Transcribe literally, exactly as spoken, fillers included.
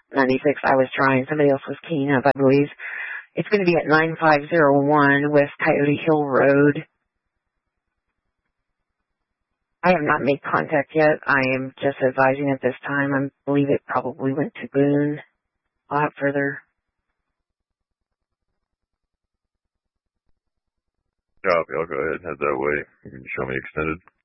ninety-six. I was trying. Somebody else was keying up, I believe. It's going to be at nine five zero one West Coyote Hill Road. I have not made contact yet. I am just advising at this time. I believe it probably went to Boone. I'll have further. Copy. I'll go ahead and head that way. You can show me extended.